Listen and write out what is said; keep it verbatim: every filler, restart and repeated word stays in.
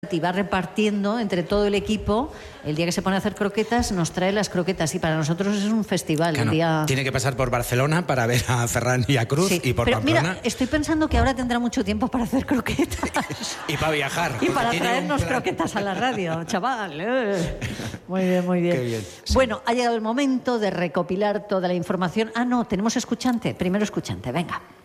y va repartiendo entre todo el equipo. El día que se pone a hacer croquetas nos trae las croquetas y para nosotros es un festival. Claro, el día... Tiene que pasar por Barcelona para ver a Ferran y a Cruz, sí, y por pero Pamplona. Mira, estoy pensando que ahora tendrá mucho tiempo para hacer croquetas. Y para viajar. Y para Tiene traernos un plan. croquetas a la radio, chaval. Eh. Muy bien, muy bien. Qué bien, sí. Bueno, ha llegado el momento de recopilar toda la información. Ah, no, tenemos escuchante. Primero escuchante, venga.